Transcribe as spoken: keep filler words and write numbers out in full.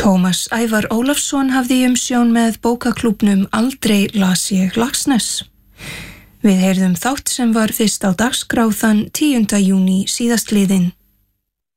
Tómas Ævar Ólafsson hafði í umsjón með bókaklúbbnum Aldrei las ég Laxness. Við heyrðum þátt sem var fyrst á dagskrá þann tíunda júní síðastliðinn.